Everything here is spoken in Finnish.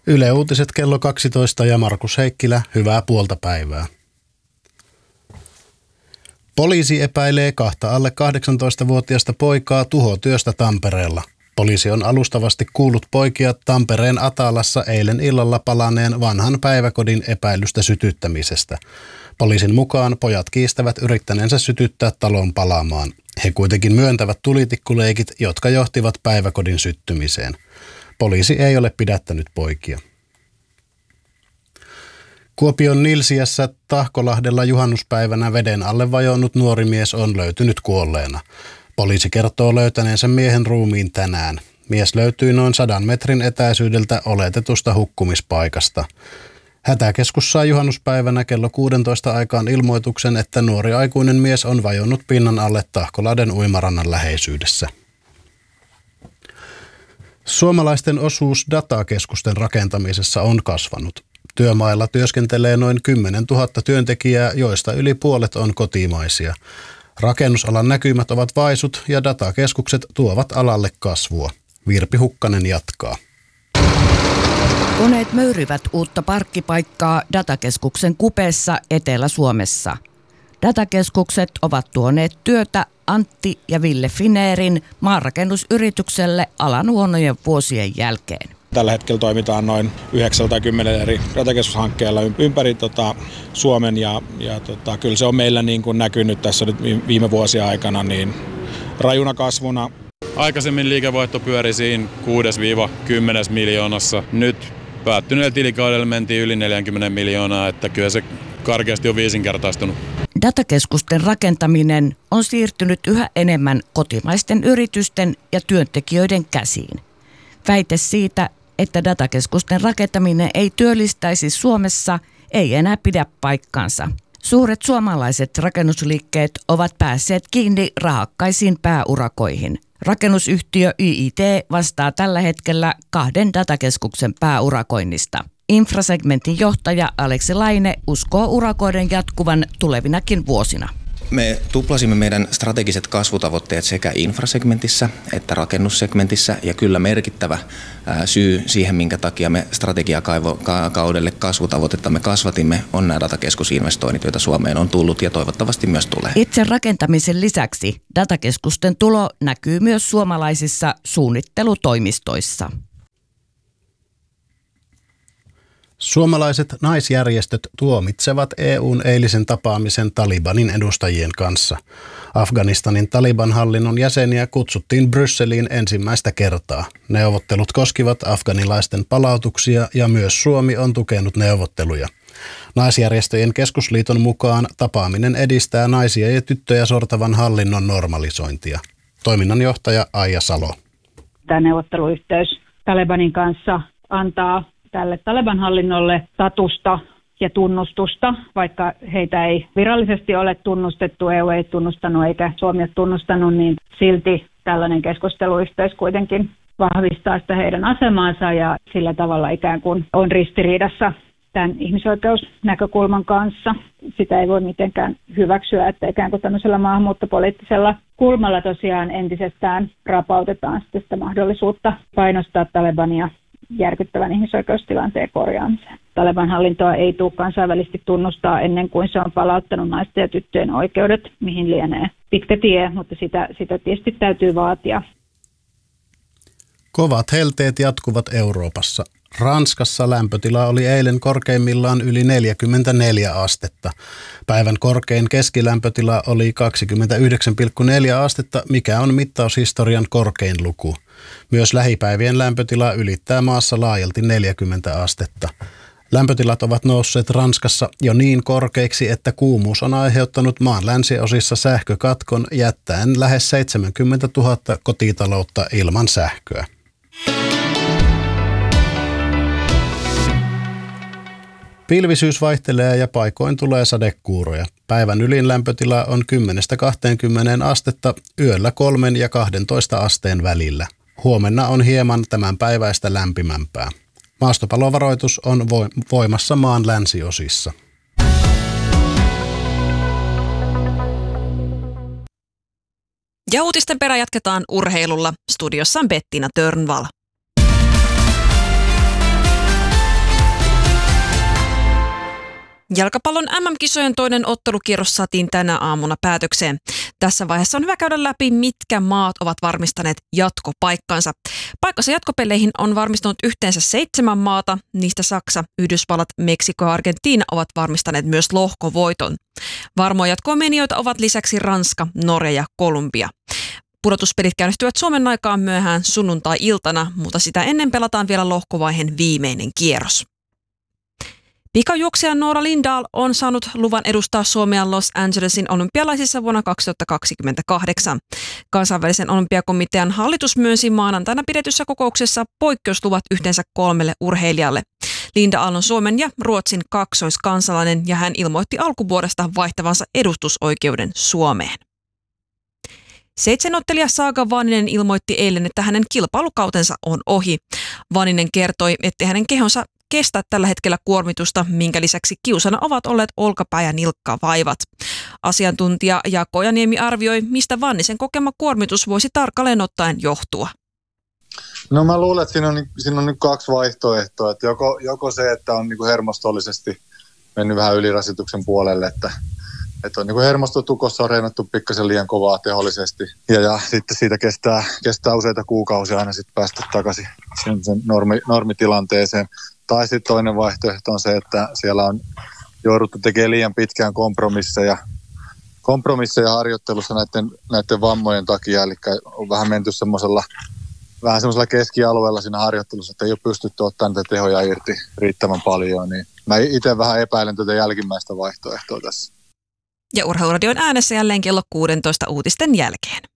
Yle Uutiset kello 12 ja Markus Heikkilä, hyvää puolta päivää. Poliisi epäilee 2 alle 18-vuotiaista poikaa tuhotyöstä Tampereella. Poliisi on alustavasti kuullut poikia Tampereen Atalassa eilen illalla palaneen vanhan päiväkodin epäilystä sytyttämisestä. Poliisin mukaan pojat kiistävät yrittäneensä sytyttää talon palaamaan. He kuitenkin myöntävät tulitikkuleikit, jotka johtivat päiväkodin syttymiseen. Poliisi ei ole pidättänyt poikia. Kuopion Nilsiässä Tahkolahdella juhannuspäivänä veden alle vajonnut nuori mies on löytynyt kuolleena. Poliisi kertoo löytäneensä miehen ruumiin tänään. Mies löytyi noin 100 metrin etäisyydeltä oletetusta hukkumispaikasta. Hätäkeskus sai juhannuspäivänä kello 16 aikaan ilmoituksen, että nuori aikuinen mies on vajonnut pinnan alle Tahkolahden uimarannan läheisyydessä. Suomalaisten osuus datakeskusten rakentamisessa on kasvanut. Työmailla työskentelee noin 10 000 työntekijää, joista yli puolet on kotimaisia. Rakennusalan näkymät ovat vaisut ja datakeskukset tuovat alalle kasvua. Virpi Hukkanen jatkaa. Koneet möyryvät uutta parkkipaikkaa datakeskuksen kupeessa Etelä-Suomessa. Datakeskukset ovat tuoneet työtä Antti ja Ville Fineerin maanrakennusyritykselle alan huonojen vuosien jälkeen. Tällä hetkellä toimitaan noin 9 eri datakeskushankkeella ympäri Suomen ja kyllä se on meillä niin kuin näkynyt tässä nyt viime vuosien aikana niin rajuna kasvuna. Aikaisemmin liikevaihto pyöri siinä 6-10 miljoonassa. Nyt päättyneellä tilikaudella mentiin yli 40 miljoonaa, että kyllä se karkeasti on viisinkertaistunut. Datakeskusten rakentaminen on siirtynyt yhä enemmän kotimaisten yritysten ja työntekijöiden käsiin. Väite siitä, että datakeskusten rakentaminen ei työllistäisi Suomessa, ei enää pidä paikkaansa. Suuret suomalaiset rakennusliikkeet ovat päässeet kiinni rahakkaisiin pääurakoihin. Rakennusyhtiö YIT vastaa tällä hetkellä 2 datakeskuksen pääurakoinnista. Infrasegmentin johtaja Aleksi Laine uskoo urakoiden jatkuvan tulevinakin vuosina. Me tuplasimme meidän strategiset kasvutavoitteet sekä infrasegmentissä että rakennussegmentissä ja kyllä merkittävä syy siihen, minkä takia me strategiakaudelle kasvutavoitetta me kasvatimme, on nämä datakeskusinvestoinnit, joita Suomeen on tullut ja toivottavasti myös tulee. Itse rakentamisen lisäksi datakeskusten tulo näkyy myös suomalaisissa suunnittelutoimistoissa. Suomalaiset naisjärjestöt tuomitsevat EU:n eilisen tapaamisen Talibanin edustajien kanssa. Afganistanin Taliban-hallinnon jäseniä kutsuttiin Brysseliin ensimmäistä kertaa. Neuvottelut koskivat afganilaisten palautuksia ja myös Suomi on tukenut neuvotteluja. Naisjärjestöjen keskusliiton mukaan tapaaminen edistää naisia ja tyttöjä sortavan hallinnon normalisointia. Toiminnanjohtaja Aija Salo. Tämä neuvotteluyhteys Talibanin kanssa antaa tälle Taliban-hallinnolle statusta ja tunnustusta, vaikka heitä ei virallisesti ole tunnustettu, EU ei tunnustanut eikä Suomi ole tunnustanut, niin silti tällainen keskusteluyhteys kuitenkin vahvistaa sitä heidän asemaansa ja sillä tavalla ikään kuin on ristiriidassa tämän ihmisoikeusnäkökulman kanssa. Sitä ei voi mitenkään hyväksyä, että ikään kuin tämmöisellä maahanmuuttopoliittisella kulmalla tosiaan entisestään rapautetaan sitä mahdollisuutta painostaa Talibania järkyttävän ihmisoikeustilanteen korjaamiseen. Taliban hallintoa ei tule kansainvälisesti tunnustaa ennen kuin se on palauttanut naisten ja tyttöjen oikeudet, mihin lienee pitkä tie, mutta sitä tietysti täytyy vaatia. Kovat helteet jatkuvat Euroopassa. Ranskassa lämpötila oli eilen korkeimmillaan yli 44 astetta. Päivän korkein keskilämpötila oli 29,4 astetta, mikä on mittaushistorian korkein luku. Myös lähipäivien lämpötila ylittää maassa laajalti 40 astetta. Lämpötilat ovat nousseet Ranskassa jo niin korkeiksi, että kuumuus on aiheuttanut maan länsiosissa sähkökatkon jättäen lähes 70 000 kotitaloutta ilman sähköä. Pilvisyys vaihtelee ja paikoin tulee sadekuuroja. Päivän ylin lämpötila on 10-20 astetta, yöllä 3 ja 12 asteen välillä. Huomenna on hieman tämän päiväistä lämpimämpää. Maastopalovaroitus on voimassa maan länsiosissa. Ja uutisten perä jatketaan urheilulla. Studiossa on Bettina Törnvall. Jalkapallon MM-kisojen toinen ottelukierros saatiin tänä aamuna päätökseen. Tässä vaiheessa on hyvä käydä läpi, mitkä maat ovat varmistaneet jatkopaikkansa. Paikkansa jatkopeleihin on varmistunut yhteensä 7 maata. Niistä Saksa, Yhdysvallat, Meksiko ja Argentiina ovat varmistaneet myös lohkovoiton. Varmoja jatkomenijoita ovat lisäksi Ranska, Norja ja Kolumbia. Pudotuspelit käynnistyvät Suomen aikaan myöhään sunnuntai-iltana, mutta sitä ennen pelataan vielä lohkovaiheen viimeinen kierros. Pikajuoksija Noora Lindahl on saanut luvan edustaa Suomea Los Angelesin olympialaisissa vuonna 2028. Kansainvälisen olympiakomitean hallitus myönsi maanantaina pidetyssä kokouksessa poikkeusluvat yhteensä 3 urheilijalle. Lindahl on Suomen ja Ruotsin kaksoiskansalainen ja hän ilmoitti alkuvuodesta vaihtavansa edustusoikeuden Suomeen. 7-ottelija Saga Vaaninen ilmoitti eilen, että hänen kilpailukautensa on ohi. Vaaninen kertoi, että hänen kehonsa kestä tällä hetkellä kuormitusta, minkä lisäksi kiusana ovat olleet olkapää- ja nilkkavaivat. Asiantuntija Jaakko Ojaniemi arvioi, mistä Vannisen kokema kuormitus voisi tarkalleen ottaen johtua. No mä luulen, että siinä on nyt 2 vaihtoehtoa. Että joko se, että on niin hermostollisesti mennyt vähän ylirasituksen puolelle, että on niin hermostotukossa on reenattu pikkasen liian kovaa tehollisesti. Ja sitten siitä kestää useita kuukausia aina sitten päästä takaisin sen normitilanteeseen. Tai sitten toinen vaihtoehto on se, että siellä on jouduttu tekemään liian pitkään kompromisseja harjoittelussa näiden vammojen takia. Eli on vähän menty semmoisella keskialueella siinä harjoittelussa, että ei ole pystytty ottamaan niitä tehoja irti riittävän paljon. Niin mä itse vähän epäilen tätä jälkimmäistä vaihtoehtoa tässä. Ja Urheiluradion äänessä jälleen kello 16 uutisten jälkeen.